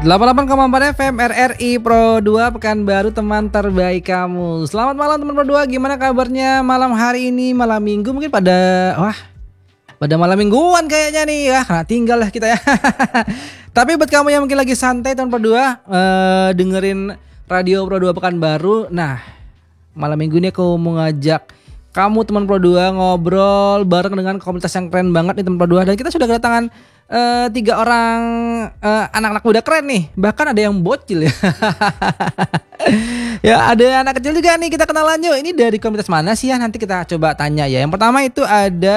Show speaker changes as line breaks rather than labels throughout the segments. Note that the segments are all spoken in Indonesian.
88,4 FM RRI Pro 2 Pekanbaru, teman terbaik kamu. Selamat malam teman Pro 2, gimana kabarnya malam hari ini? Malam minggu mungkin pada malam mingguan kayaknya nih. Karena tinggal lah kita ya. Tapi buat kamu yang mungkin lagi santai teman Pro 2, dengerin Radio Pro 2 Pekanbaru. Nah, malam minggu ini aku mau ngajak kamu teman Pro 2 ngobrol bareng dengan komunitas yang keren banget nih teman Pro 2. Dan kita sudah kedatangan 3 orang anak-anak muda keren nih. Bahkan ada yang bocil ya. Ya ada anak kecil juga nih, kita kenalan yuk. Ini dari komunitas mana sih ya? Nanti kita coba tanya ya. Yang pertama itu ada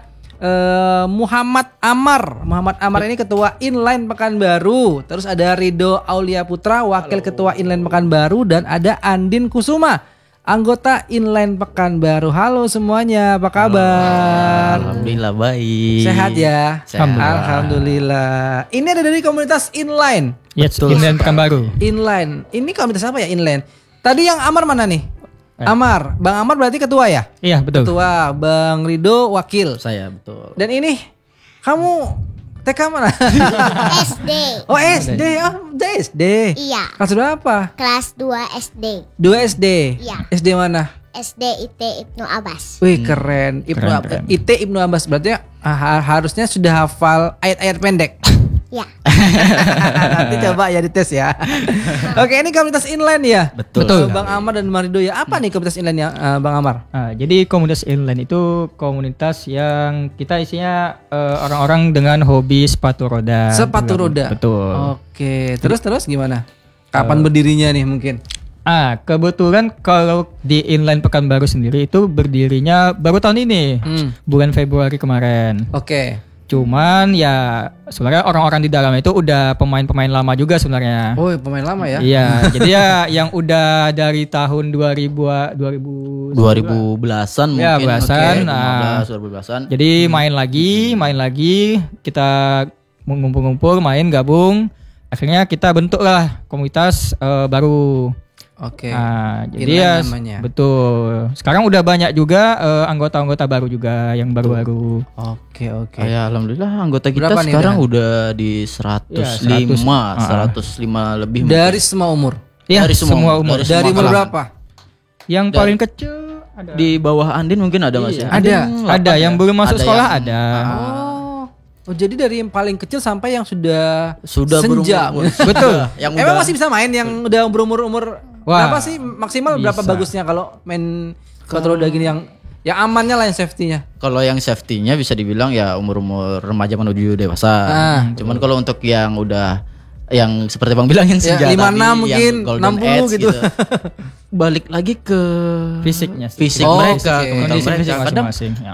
Muhammad Amar. Muhammad Amar ini ketua Inline Pekanbaru. Terus ada Ridho Aulia Putra, wakil ketua Inline Pekanbaru. Dan ada Andin Kusuma, anggota Inline Pekanbaru. Halo semuanya, apa kabar?
Alhamdulillah baik.
Sehat ya?
Sehat.
Alhamdulillah. Ini ada dari komunitas Inline.
Yes, Inline Pekanbaru.
Inline. Ini komunitas apa ya Inline? Tadi yang Amar mana nih? Amar. Bang Amar berarti ketua ya?
Iya, betul.
Ketua. Bang Ridho wakil.
Saya betul.
Dan ini kamu TK mana?
SD.
Oh SD. Oh udah SD.
Iya.
Kelas berapa?
Kelas 2 SD.
2 SD.
Iya.
SD mana?
SD IT Ibnu Abbas.
Wih keren.
Keren.
IT Ibnu Abbas berarti harusnya sudah hafal ayat-ayat pendek.
Ya.
Nanti coba ya dites ya. Oke, ini komunitas inline ya.
Betul.
Bang Amar dan Bang Ridho ya. Apa nih komunitas inline ya, Bang Amar?
Jadi komunitas Inline itu komunitas yang kita isinya orang-orang dengan hobi sepatu roda.
Sepatu roda.
Betul.
Oke, terus gimana? Kapan berdirinya nih mungkin?
Kebetulan kalau di Inline Pekanbaru sendiri itu berdirinya baru tahun ini, bulan Februari kemarin.
Oke.
Cuman ya sebenarnya orang-orang di dalam itu udah pemain-pemain lama juga sebenarnya.
Oh, pemain lama ya?
Iya, jadi ya yang udah dari tahun 2000-an
mungkin.
Ya, belasan.
2015-an.
Jadi main lagi, kita ngumpul-ngumpul, main gabung. Akhirnya kita bentuk lah komunitas baru.
Oke.
Jadi ya
namanya.
betul. Sekarang udah banyak juga anggota-anggota baru juga yang baru-baru.
Oke.
Ya alhamdulillah anggota kita
Berapa nih
sekarang udah di 105 lebih.
Dari semua umur.
Iya,
Dari semua
umur.
Dari umur
kalangan.
berapa?
Yang paling kecil ada.
Di bawah Andin mungkin ada nggak sih?
Ada yang belum masuk sekolah ada.
Oh, jadi dari yang paling kecil sampai yang sudah senja.
berumur.
Betul.
Yang
Emang
udah
masih bisa main yang udah berumur berapa sih maksimal berapa
bisa.
bagusnya kalau main sepatu roda gini yang amannya lah, yang safety-nya?
Kalau yang safety-nya bisa dibilang ya umur-umur remaja menuju dewasa. Cuman kalau untuk yang udah yang seperti Bang bilang yang senja
56
tadi,
mungkin,
yang golden
60
age
gitu.
Balik lagi ke
Fisiknya sih.
fisik
Oh,
mereka,
oke.
ke mental
Kondisi fisik
mereka. Kadang
masing-masing. Ya.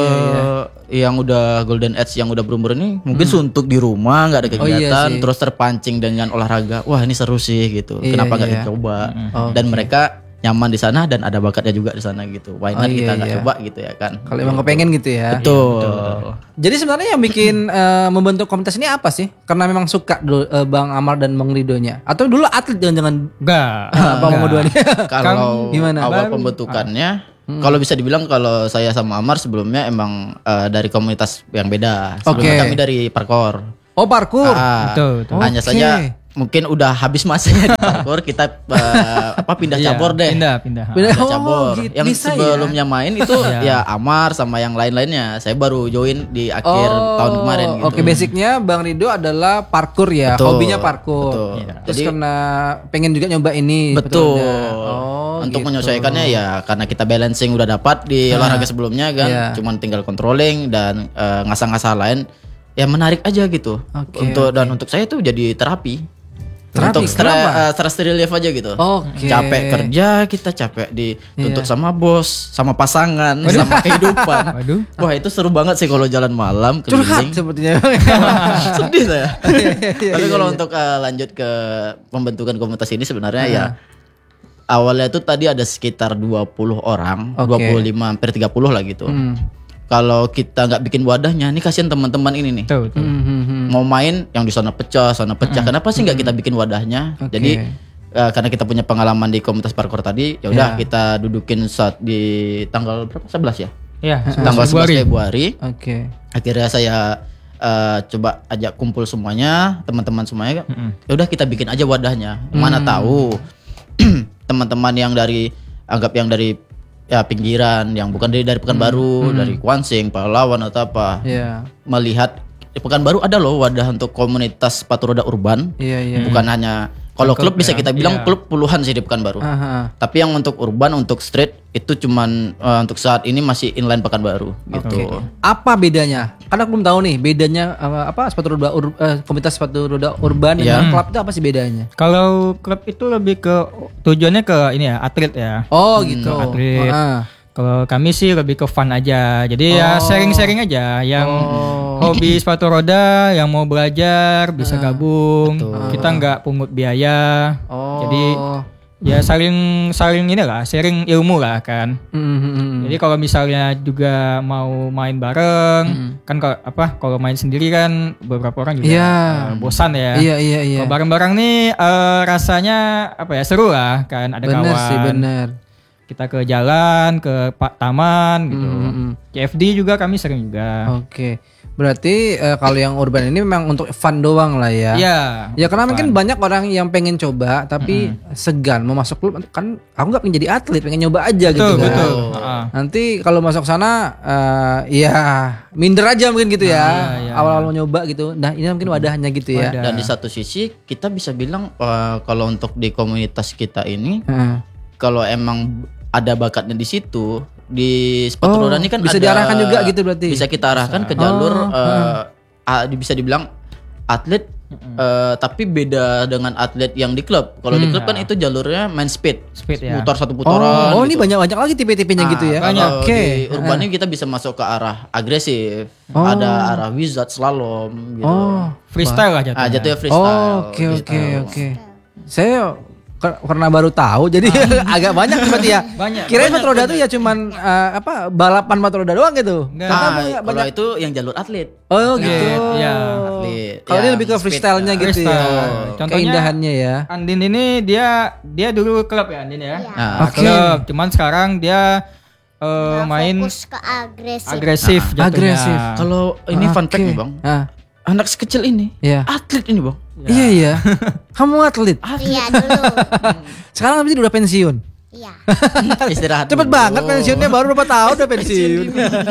yang udah golden age yang udah berumur ini mungkin suntuk di rumah nggak ada kegiatan,
sih.
terus terpancing dengan olahraga. Wah ini seru sih gitu. Kenapa nggak dicoba? Dan mereka nyaman di sana dan ada bakatnya juga di sana gitu. Why not kita nggak coba gitu ya kan?
Kalau emang kepengen gitu ya.
Betul.
Jadi sebenarnya yang bikin membentuk komunitas ini apa sih? Karena memang suka Bang Amar dan Bang Ridhonya. Atau dulu atlet jangan-jangan
Enggak.
Bang Muhammad dua nih.
Kalau
gimana?
awal pembentukannya, kalau bisa dibilang kalau saya sama Amar sebelumnya emang dari komunitas yang beda. Sebelumnya
Oke.
kami dari parkour.
Oh, parkour.
Betul.
Hanya
Oke.
saja mungkin udah habis masanya di parkour, kita pindah
Iya,
cabur deh.
Pindah.
Pindah
Oh,
cabur.
gitu.
Yang
Bisa
sebelumnya main itu ya Amar sama yang lain-lainnya. Saya baru join di akhir tahun kemarin gitu.
Oke, basicnya Bang Ridho adalah parkour ya,
Betul,
hobinya parkour.
betul.
Terus
Jadi-
karena pengen juga nyoba ini.
Betul.
Oh,
Untuk
gitu.
menyesuaikannya ya karena kita balancing udah dapat di olahraga sebelumnya kan,
Iya.
cuman tinggal controlling dan ngasah-ngasah lain. Ya menarik aja gitu.
Oke,
Dan untuk saya itu jadi terapi.
Terapi,
Untuk
kenapa?
stress relief aja gitu.
Oke.
Capek kerja, kita capek dituntut sama bos, sama pasangan, sama kehidupan.
Waduh.
Wah, itu seru banget sih kalau jalan malam
Curhat
keliling.
sepertinya.
Sedih saya.
Iya,
Tapi kalau untuk lanjut ke pembentukan komunitas ini sebenarnya ya awalnya itu tadi ada sekitar 20 orang,
Oke.
25 hampir 30 lah gitu. Kalau kita nggak bikin wadahnya, ini kasihan teman-teman ini nih.
Betul.
Mau main yang di sana pecah. Kenapa sih nggak kita bikin wadahnya?
Oke.
Jadi karena kita punya pengalaman di komunitas parkour tadi, ya udah kita dudukin saat di tanggal berapa? 11 ya?
Iya,
Tanggal 11 Februari.
Oke.
Akhirnya saya coba ajak kumpul semuanya, teman-teman semuanya. Ya udah kita bikin aja wadahnya. Mana tahu teman-teman yang dari ya pinggiran, yang bukan dari Pekanbaru, dari Kuansing, Pahlawan atau apa, melihat di Pekanbaru ada loh wadah untuk komunitas sepatu roda urban. Bukan hanya kalau klub bisa kita bilang klub puluhan sih di Pekanbaru. Tapi yang untuk urban, untuk street itu cuman untuk saat ini masih inline Pekanbaru gitu.
Apa bedanya? Karena aku belum tahu nih bedanya apa sepatu roda komunitas sepatu roda urban dengan klub itu apa sih bedanya?
Kalau klub itu lebih ke tujuannya ke ini ya, atlet ya.
Oh gitu.
Atlet. Kalau kami sih lebih ke fun aja. Jadi ya sharing-sharing aja. Yang hobi sepatu roda, yang mau belajar bisa gabung. Kita nggak pungut biaya. Jadi ya saling inilah, sharing ilmu lah kan. Jadi kalau misalnya juga mau main bareng, kan kalau main sendiri kan beberapa orang juga bosan ya.
Iya.
Kalau bareng-bareng nih rasanya apa ya, seru lah kan, ada
bener
kawan.
Sih, bener.
Kita ke jalan, ke taman gitu. CFD juga kami sering juga.
Oke. Berarti kalau yang urban ini memang untuk fun doang lah ya.
Iya.
Ya karena mungkin banyak orang yang pengen coba tapi segan mau masuk klub, kan aku nggak pengen jadi atlet, pengen nyoba aja gitu kan.
Betul.
Nanti kalau masuk sana ya minder aja mungkin gitu ya. Awal-awal mau nyoba gitu. Nah, ini mungkin wadahnya gitu ya.
Dan di satu sisi kita bisa bilang kalau untuk di komunitas kita ini kalau emang ada bakatnya di situ, di sepatu roda ini kan
bisa diarahkan juga gitu berarti.
Bisa kita arahkan ke jalur bisa dibilang atlet tapi beda dengan atlet yang di klub. Kalau di klub kan itu jalurnya main speed
ya.
Mutar satu putaran.
Ini banyak lagi tipe-tipenya gitu ya.
Di urban ini kita bisa masuk ke arah agresif, ada arah wizard, slalom gitu.
Freestyle lah jatuhnya.
Jatuhnya freestyle.
Oke. Saya karena baru tahu jadi agak banyak berarti ya. Kirain sepatu roda tuh ya cuman balapan sepatu roda doang gitu.
Kalau itu yang jalur atlet.
Oh gitu.
Iya.
Atlet. Kalau dia lebih ke freestyle-nya gitu ya.
Contohnya
keindahannya ya.
Andin ini dia dulu klub ya Andin ya.
Oke.
Cuman sekarang dia main
fokus ke
agresif jatuhnya.
Agresif.
Kalau ini fun fact nih Bang. Anak sekecil ini atlet ini Bang.
Iya. Kamu atlet?
Iya dulu.
Sekarang habis udah pensiun.
Iya.
Istirahat.
Cepet banget pensiunnya, baru berapa tahun udah pensiun.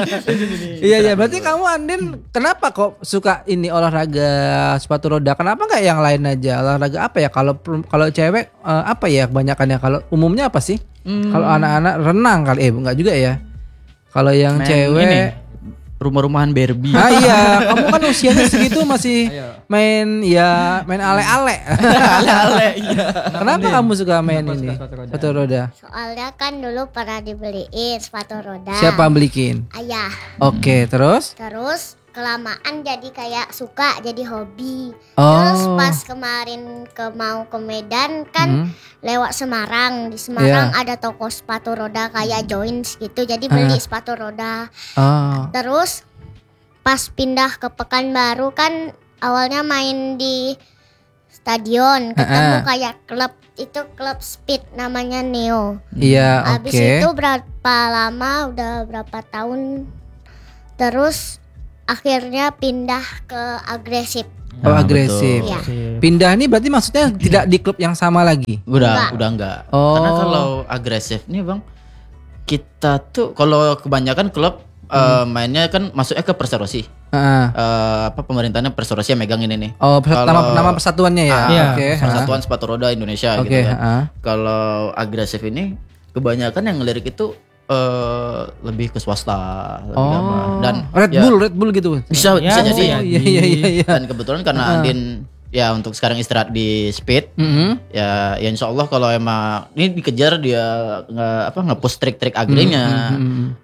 Iya. Berarti kamu Andin kenapa kok suka ini olahraga sepatu roda? Kenapa nggak yang lain aja? Olahraga apa ya? Kalau cewek apa ya kebanyakannya? Kalau umumnya apa sih? Kalau anak-anak renang kali? Enggak juga ya. Kalau yang cewek
rumah-rumahan Barbie.
Iya, kamu kan usianya segitu masih main ale-ale.
Ale-ale iya.
Kenapa kamu suka main ini sepatu roda?
Soalnya kan dulu pernah dibeliin sepatu roda.
Siapa yang belikin?
Ayah.
Oke, terus
kelamaan jadi kayak suka, jadi hobi.
Oh.
Terus pas kemarin mau ke Medan kan lewat Semarang. Di Semarang ada toko sepatu roda kayak Joins gitu. Jadi beli sepatu roda. Terus pas pindah ke Pekanbaru kan awalnya main di stadion. Ketemu kayak klub, itu klub speed namanya Neo.
Iya,
Habis itu berapa lama, udah berapa tahun. Terus akhirnya pindah ke agresif.
Agresif.
Iya.
Pindah ini berarti maksudnya tidak di klub yang sama lagi?
Udah enggak. Karena kalau agresif nih Bang, kita tuh kalau kebanyakan klub mainnya kan masuknya ke Perserosi. Pemerintahnya Perserosi yang megang ini nih.
Nama persatuannya ya.
Persatuan Sepatu Roda Indonesia gitu kan. Kalau agresif ini kebanyakan yang ngelirik itu lebih ke swasta, lebih dan
Red Bull gitu.
Bisa jadi.
Iya.
Dan kebetulan karena Andin ya untuk sekarang istirahat di speed, ya insya Allah kalau emang ini dikejar dia nge-push trik-trik agrenya,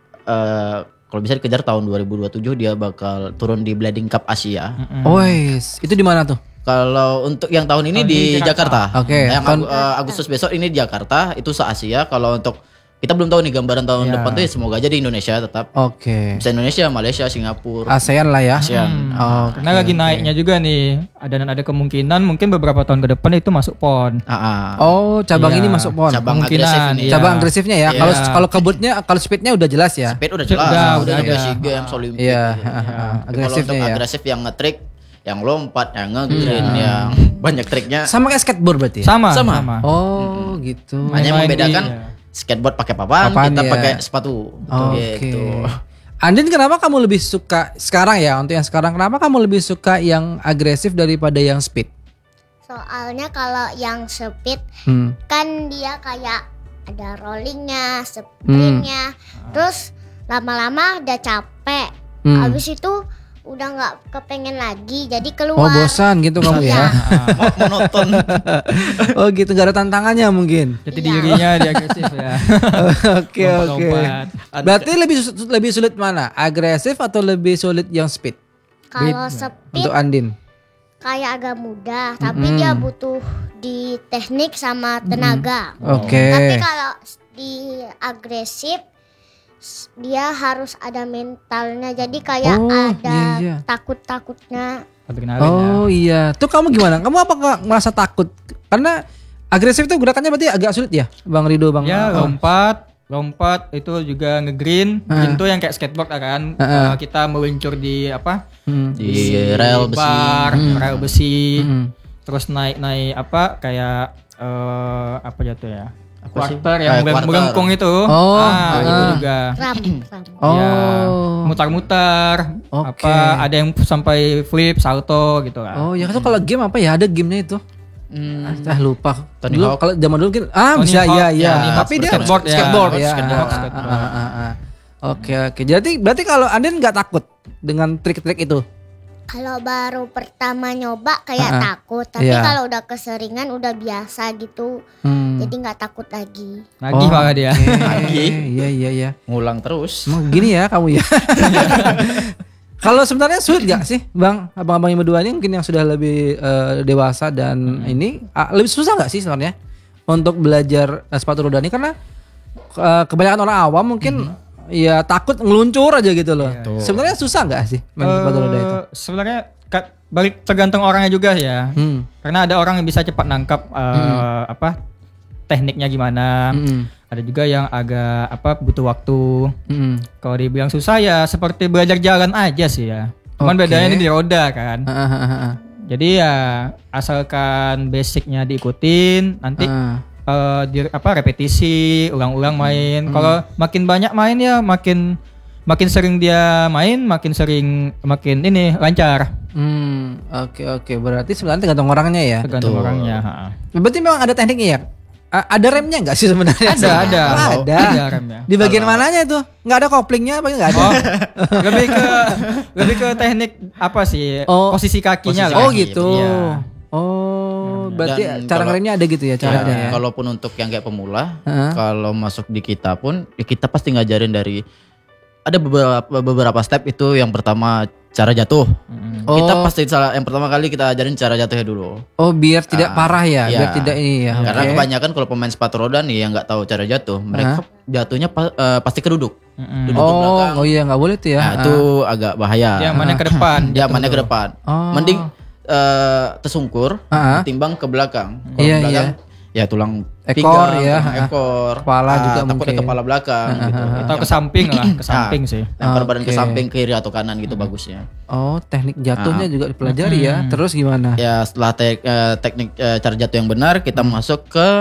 kalau bisa dikejar tahun 2027 dia bakal turun di Blading Cup Asia.
Itu di mana tuh?
Kalau untuk yang tahun ini di Jakarta.
Oke.
Yang Agustus besok ini di Jakarta, itu se-Asia. Kalau untuk kita belum tahu nih gambaran tahun depan tuh ya, semoga aja di Indonesia tetap.
Oke.
Bisa Indonesia, Malaysia, Singapura,
ASEAN lah ya.
ASEAN.
Karena lagi naiknya juga nih. Ada kemungkinan mungkin beberapa tahun ke depan itu masuk PON.
Oh, cabang ini masuk PON.
Cabang
Kemungkinan,
agresif ini.
iya.
Cabang agresifnya ya. Kalau kebutnya, kalau speednya udah jelas ya.
Speed udah jelas, udah
ada.
SEA Games, Olimpik.
Iya,
gitu. Kalau
agresifnya
untuk
ya.
agresif yang nge-trick, yang lompat, yang nge-green, yang banyak triknya.
Sama kayak skateboard berarti.
Sama.
Oh, gitu.
Hanya
Main-main
membedakan
iya.
skateboard pakai papan, kita
ya.
pakai sepatu.
Oke.
Gitu.
Andin, kenapa kamu lebih suka sekarang ya? Untuk yang sekarang, kenapa kamu lebih suka yang agresif daripada yang speed?
Soalnya kalau yang speed kan dia kayak ada rollingnya, sprintnya, terus lama-lama udah capek, habis itu udah nggak kepengen lagi, jadi keluar.
Oh, bosan gitu kamu ya?
Monoton.
Oh gitu, gak ada tantangannya mungkin.
Jadi dirinya dia agresif ya.
Oke.
Lompat-lompat.
Berarti lebih sulit mana? Agresif atau lebih sulit yang speed?
Kalau speed
Untuk Andin.
kayak agak mudah, tapi dia butuh di teknik sama tenaga.
Oke.
Tapi kalau di agresif dia harus ada mentalnya, jadi kayak ada takut-takutnya.
Adrenalin
Oh iya. Tuh kamu gimana? Kamu apakah merasa takut? Karena agresif itu gerakannya berarti agak sulit ya, Bang Rido, Bang.
ya. Lompat itu juga nge-green. Green tuh yang kayak skateboard kan. Kita meluncur di apa?
Di rel besi.
Rel besi. Terus naik apa kayak apa jatuh ya? Quarter yang melengkung itu. Itu juga.
Ram.
Ya, mutar-mutar. Apa ada yang sampai flip, salto gitu kan.
Oh ya, itu kalau game apa ya? Ada gamenya itu. Lupa.
Tony
Dulu
Hawk.
kalau zaman dulu kan
Tony
bisa
Hawk,
ya.
Tony Hawk,
Tapi dia
skateboard ya.
skateboard ya.
Skateboard.
Oke. Jadi berarti kalau Andin nggak takut dengan trik-trik itu?
Kalau baru pertama nyoba kayak takut, tapi kalau udah keseringan udah biasa gitu, jadi nggak takut lagi.
Nagih malah dia.
Iya.
Ngulang terus.
Emang gini ya kamu ya. Kalau sebenarnya sulit gak sih, Bang? Abang-abang yang berdua ini mungkin yang sudah lebih dewasa dan ini lebih susah gak sih sebenarnya untuk belajar sepatu roda ini? Karena kebanyakan orang awam mungkin ya takut ngeluncur aja gitu loh. Sebenarnya susah gak sih main sepatu roda itu?
Sebenarnya balik tergantung orangnya juga ya. Karena ada orang yang bisa cepat nangkap apa tekniknya gimana. Ada juga yang agak butuh waktu. Kalau dibilang susah ya seperti belajar jalan aja sih ya. Cuman bedanya ini di roda kan. Jadi ya asalkan basicnya diikutin, nanti repetisi, ulang-ulang main. Kalau makin banyak main ya makin sering dia main, makin ini lancar.
Oke. Berarti sebenarnya tergantung orangnya ya.
Tergantung orangnya.
Berarti memang ada tekniknya ya? Ada remnya nggak sih sebenarnya?
Ada remnya.
Di bagian mananya itu? Nggak ada koplingnya apa nggak ada?
Lebih ke teknik apa sih? Posisi kakinya lah.
Oh gitu.
Iya.
Berarti
Dan
cara ngeremnya ada gitu ya caranya ya.
Kalaupun untuk yang kayak pemula, kalau masuk di kita pun ya kita pasti ngajarin dari ada beberapa step. Itu yang pertama cara jatuh. Kita pasti yang pertama kali kita ajarin cara jatuhnya dulu.
Oh, biar tidak parah ya, biar tidak ini ya.
Karena kebanyakan kalau pemain sepatu roda nih yang nggak tahu cara jatuh, mereka jatuhnya pasti keduduk. Duduk ke belakang.
Oh iya, nggak boleh tuh ya.
Nah, itu agak bahaya.
Dia mana ke depan.
Dia mana ke depan. Mending tersungkur ketimbang ke belakang. Kalau ke belakang ya tulang
ekor
pinggang,
ya,
ekor,
kepala juga
takutnya
mungkin.
kepala belakang gitu.
Atau ke samping lah, ke samping sih.
Lempar badan ke samping, kiri atau kanan gitu bagusnya.
Oh, teknik jatuhnya juga dipelajari ya. Terus gimana?
Ya setelah teknik cara jatuh yang benar, kita masuk ke